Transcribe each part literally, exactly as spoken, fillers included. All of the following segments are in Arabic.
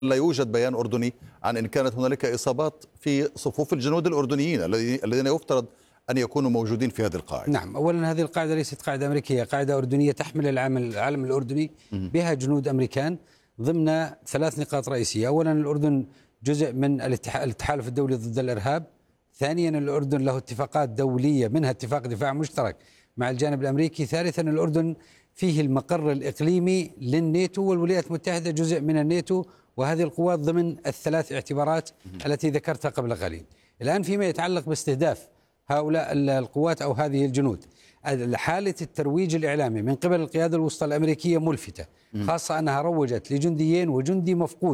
لا يوجد بيان أردني عن إن كانت هنالك إصابات في صفوف الجنود الأردنيين الذين يفترض أن يكونوا موجودين في هذه القاعدة. نعم، أولا هذه القاعدة ليست قاعدة أمريكية، قاعدة أردنية تحمل العلم العلم الأردني بها جنود أمريكان ضمن ثلاث نقاط رئيسية. أولا الأردن جزء من التحالف الدولي ضد الإرهاب. ثانيا الأردن له اتفاقات دولية منها اتفاق دفاع مشترك مع الجانب الأمريكي. ثالثا الأردن فيه المقر الإقليمي للناتو، والولايات المتحدة جزء من الناتو، وهذه القوات ضمن الثلاث اعتبارات التي ذكرتها قبل قليل. الآن فيما يتعلق باستهداف هؤلاء القوات أو هذه الجنود، حالة الترويج الإعلامي من قبل القيادة الوسطى الأمريكية ملفتة، خاصة أنها روجت لجنديين وجندي مفقود.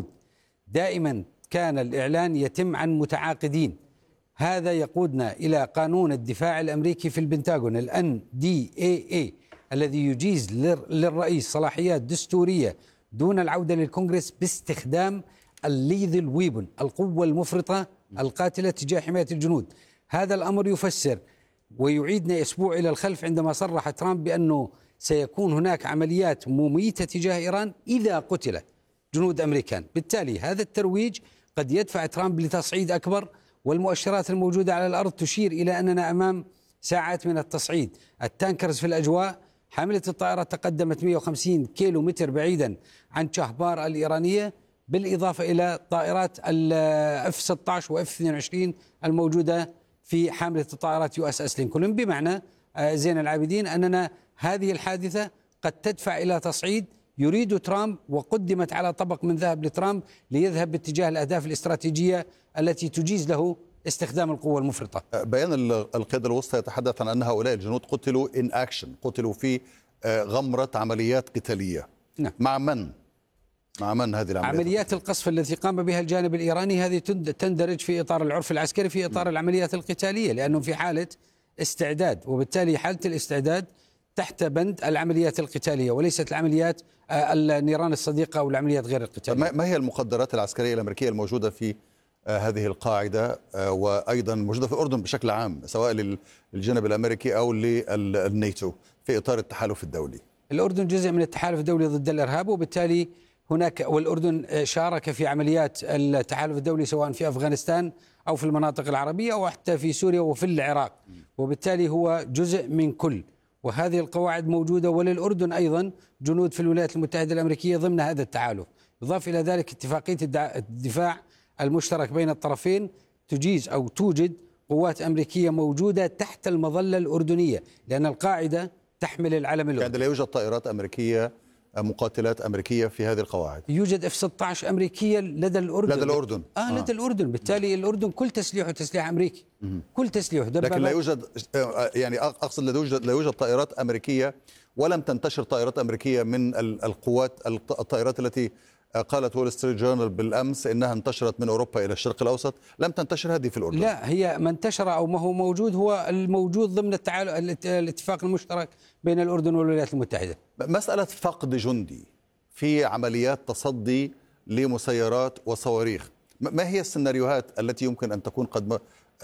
دائما كان الإعلان يتم عن متعاقدين. هذا يقودنا إلى قانون الدفاع الأمريكي في البنتاغون ال إن دي إيه إيه الذي يجيز للرئيس صلاحيات دستورية دون العودة للكونغرس باستخدام الليذل ويبن، القوة المفرطة القاتلة تجاه حماية الجنود. هذا الأمر يفسر ويعيدنا أسبوع إلى الخلف عندما صرح ترامب بأنه سيكون هناك عمليات مميتة تجاه إيران إذا قتل جنود أمريكان. بالتالي هذا الترويج قد يدفع ترامب لتصعيد أكبر، والمؤشرات الموجودة على الأرض تشير إلى أننا أمام ساعات من التصعيد. التانكرز في الأجواء، حاملة الطائرات تقدمت مئة وخمسين كيلو متر بعيدا عن شهبار الإيرانية، بالإضافة إلى طائرات ال إف ستة عشر و إف اثنين وعشرين الموجودة في حاملة الطائرات يو اس اس لينكولن. بمعنى زين العابدين أننا هذه الحادثة قد تدفع إلى تصعيد يريد ترامب، وقدمت على طبق من ذهب لترامب ليذهب باتجاه الأهداف الاستراتيجية التي تجيز له استخدام القوة المفرطة. بيان القيادة الوسطى يتحدث عن أن هؤلاء الجنود قتلوا إن أكشن، قتلوا في غمرة عمليات قتالية. نعم. مع من؟ مع من هذه العمليات؟ عمليات القصف التي قام بها الجانب الإيراني هذه تندرج في إطار العرف العسكري، في إطار العمليات القتالية، لأنه في حالة استعداد، وبالتالي حالة الاستعداد تحت بند العمليات القتالية وليست العمليات النيران الصديقة أو العمليات غير القتالية. ما هي المقدرات العسكرية الأمريكية الموجودة في هذه القاعدة وأيضا موجودة في الأردن بشكل عام، سواء للجانب الأمريكي أو للناتو في إطار التحالف الدولي؟ الأردن جزء من التحالف الدولي ضد الإرهاب، وبالتالي هناك، والأردن شارك في عمليات التحالف الدولي سواء في أفغانستان أو في المناطق العربية أو حتى في سوريا وفي العراق، وبالتالي هو جزء من كل، وهذه القواعد موجودة. وللأردن أيضا جنود في الولايات المتحدة الأمريكية ضمن هذا التحالف. يضاف إلى ذلك اتفاقية الدفاع المشترك بين الطرفين تجيز أو توجد قوات أمريكية موجودة تحت المظلة الأردنية، لأن القاعدة تحمل العلم الأردني. يعني لا يوجد طائرات أمريكية، مقاتلات أمريكية في هذه القواعد؟ يوجد إف ستة عشر أمريكية لدى الأردن. لدى الأردن آه, آه. لدى الأردن. بالتالي الأردن كل تسليحه تسليح أمريكي. مم. كل تسليحه دبابات. لكن لا يوجد، يعني أقصد لا يوجد لا يوجد طائرات أمريكية، ولم تنتشر طائرات أمريكية من القوات، الطائرات التي قالت وول ستريت جورنال بالأمس إنها انتشرت من أوروبا إلى الشرق الأوسط، لم تنتشر هذه في الأردن. لا، هي ما انتشر أو ما هو موجود هو الموجود ضمن التعال... الاتفاق المشترك بين الأردن والولايات المتحدة. مسألة فقد جندي في عمليات تصدي لمسيرات وصواريخ، ما هي السيناريوهات التي يمكن أن تكون قد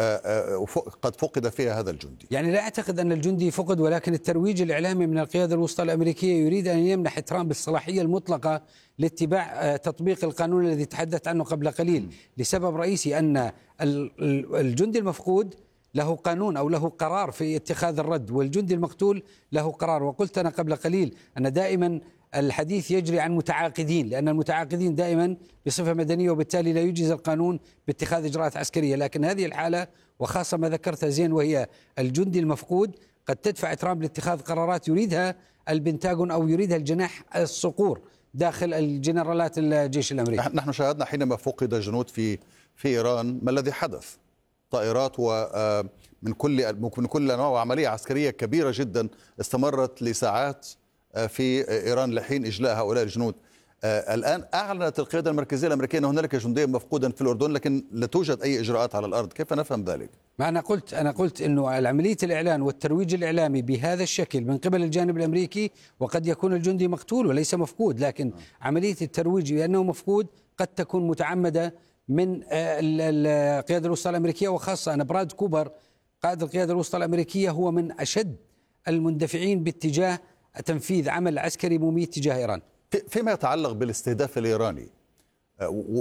قد فقد فيها هذا الجندي؟ يعني لا أعتقد أن الجندي فقد، ولكن الترويج الإعلامي من القيادة الوسطى الأمريكية يريد أن يمنح ترامب الصلاحية المطلقة لاتباع تطبيق القانون الذي تحدثت عنه قبل قليل، لسبب رئيسي أن الجندي المفقود له قانون أو له قرار في اتخاذ الرد، والجندي المقتول له قرار. وقلت أنا قبل قليل أن دائما الحديث يجري عن متعاقدين، لأن المتعاقدين دائما بصفة مدنية، وبالتالي لا يجيز القانون باتخاذ إجراءات عسكرية. لكن هذه الحالة وخاصة ما ذكرتها زين وهي الجندي المفقود قد تدفع ترامب لاتخاذ قرارات يريدها البنتاغون أو يريدها الجناح الصقور داخل الجنرالات الجيش الأمريكي. نحن شاهدنا حينما فقد جنود في في إيران ما الذي حدث؟ طائرات ومن كل من كل انواع، وعمليه عسكريه كبيره جدا استمرت لساعات في ايران لحين اجلاء هؤلاء الجنود. الان اعلنت القياده المركزيه الامريكيه ان هنالك جنديا مفقودا في الاردن، لكن لا توجد اي اجراءات على الارض، كيف نفهم ذلك؟ ما انا قلت انا قلت انه عمليه الاعلان والترويج الاعلامي بهذا الشكل من قبل الجانب الامريكي، وقد يكون الجندي مقتول وليس مفقود، لكن عمليه الترويج بانه مفقود قد تكون متعمده من القيادة الوسطى الأمريكية. وخاصة أن براد كوبر قائد القيادة الوسطى الأمريكية هو من أشد المندفعين باتجاه تنفيذ عمل عسكري مميت تجاه إيران. فيما يتعلق بالاستهداف الإيراني،